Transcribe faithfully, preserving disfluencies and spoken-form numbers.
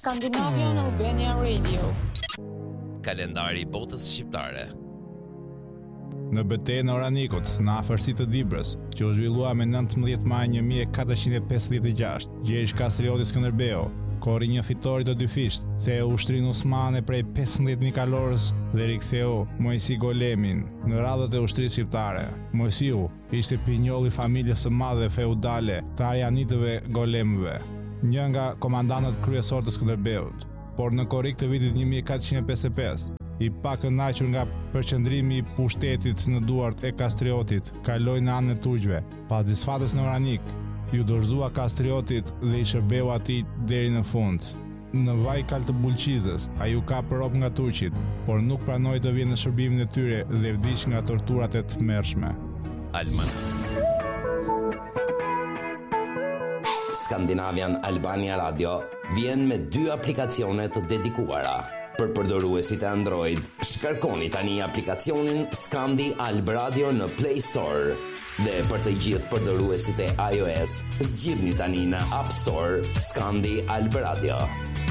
Scandinavian Albania Radio. Kalendari i botës shqiptare. Në betejën e Oranikut, në afërsitë të Dibrës, që u zhvillua me nëntëmbëdhjetë maj një mijë e katërqind e pesëdhjetë e gjashtë, Gjergj Kastrioti Skënderbeu korri një fitore të dy fisht, theu ushtrin Usmane prej pesëmbëdhjetë mijë kalorës dhe riktheu Mojsi Golemin në radhët e ushtrisë shqiptare. Mojsiu ishte pinjolli i familjes së madhe feudale të Arjanitëve Golemëve, një nga komandantët kryesorë të Skënderbeut, por në korrik të vitit një mijë e katërqind e pesëdhjetë e pesë, i pa kënaqur nga përqendrimi i pushtetit në duart e Kastriotit, kaloi në anën e turqve. Pas disfatës në Oranik, ju dorëzua Kastriotit dhe i shërbeu atij deri në fund. Në vaj kal të Bulqizës, ai u kap rrop nga turqit, por nuk pranoi të vijë në shërbimin e tyre dhe vdiq nga torturat e tmerrshme. Alman. Scandinavian Albania Radio vjen me dy aplikacione të dedikuara. Për përdoruesit e Android, shkarkoni tani aplikacionin Scandi Alb Radio në Play Store. Dhe për të gjithë përdoruesit e iOS, zgjidhni tani në App Store Scandi Alb Radio.